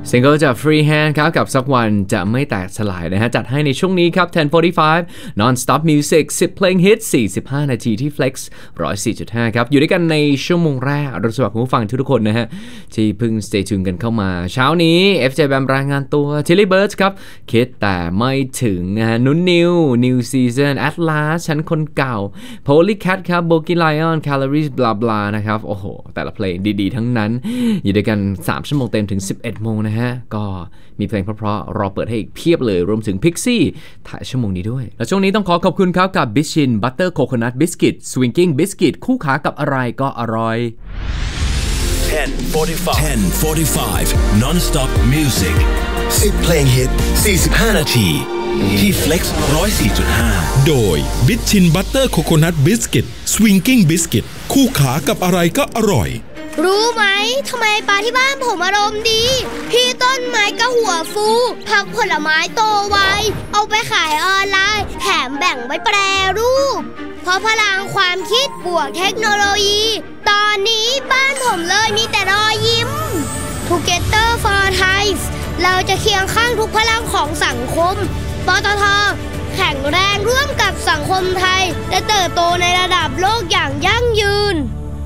ซิงเกิลจาก Free Hand ครับกับสักวันจะไม่แตกสลายนะฮะจัดให้ในช่วงนี้ครับ 10:45 Non-Stop Music 10 เพลงฮิต 45 นาทีที่ Flex 104.5 ครับอยู่ด้วยกันในชั่วโมงแรกเราสวัสดีคุณผู้ฟังทุกคนนะฮะที่เพิ่ง stay tuned กันเข้ามาเช้านี้ FJ Bam รายงานตัว Tilly Birds ครับคิดแต่ไม่ถึงนะฮะนุ้นนิว New Season Atlas ฉันคนเก่า Polycat ครับ Bogi Lion Calories blah blah นะครับโอ้โหแต่ละเพลงดีๆทั้งนั้นอยู่ด้วยกัน3ชั่วโมงเต็มถึง11โมงนะฮะก็มีเพลงเพราะๆรอเปิดให้อีกเพียบเลยรวมถึง Pixie ถ่ายชั่วโมงนี้ด้วยและช่วงนี้ต้องขอขอบคุณครับกับ Bishin Butter Coconut Biscuit Swinging Biscuit คู่ขากับอะไรก็อร่อย 10:45 Non-Stop Music 10 เพลงฮิต 45 นาทีที่ Flex 104.5 โดย Bishin Butter Coconut Biscuit Swinging Biscuit คู่ขากับอะไรก็อร่อยรู้ไหมทำไมปลาที่บ้านผมอารมณ์ดีพี่ต้นไม้ก็หัวฟูผักผลไม้โตไวเอาไปขายออนไลน์แถมแบ่งไว้แปรรูปเพราะพลังความคิดบวกเทคโนโลยีตอนนี้บ้านผมเลยมีแต่รอยยิ้ม Together for Thai เราจะเคียงข้างทุกพลังของสังคมปตท.แข็งแรงร่วมกับสังคมไทยและเติบโตในระดับโลกอย่างยั่งยืน